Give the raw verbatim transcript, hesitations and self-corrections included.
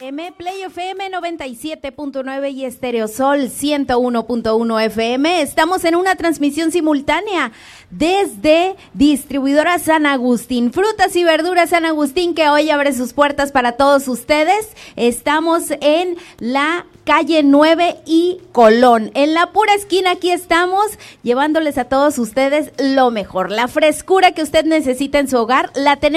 M, Play F M noventa y siete punto nueve y Estéreo Sol ciento uno punto uno F M. Estamos en una transmisión simultánea desde Distribuidora San Agustín, frutas y verduras San Agustín, que hoy abre sus puertas para todos ustedes. Estamos en la calle nueve y Colón, en la pura esquina. Aquí estamos llevándoles a todos ustedes lo mejor, la frescura que usted necesita en su hogar, la tenemos